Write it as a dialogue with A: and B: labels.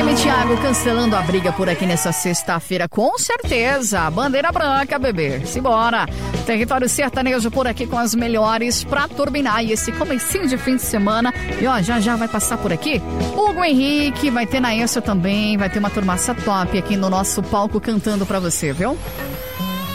A: FM Thiago cancelando a briga por aqui nessa sexta-feira, com certeza. Bandeira branca, bebê. Simbora. Território sertanejo por aqui com as melhores pra turbinar e esse comecinho de fim de semana. E ó, já vai passar por aqui Hugo Henrique, vai ter Naessa também, vai ter uma turmaça top aqui no nosso palco cantando pra você, viu?